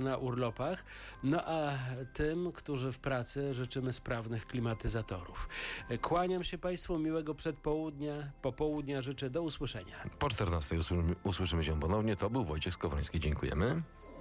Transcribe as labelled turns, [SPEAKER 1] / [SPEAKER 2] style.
[SPEAKER 1] na urlopach. No a tym, którzy w pracy, życzymy sprawnych klimatyzatorów. Kłaniam się Państwu, miłego przedpołudnia, popołudnia życzę, do usłyszenia.
[SPEAKER 2] Po 14 usłyszymy się ponownie. To był Wojciech Skowroński. Dziękujemy.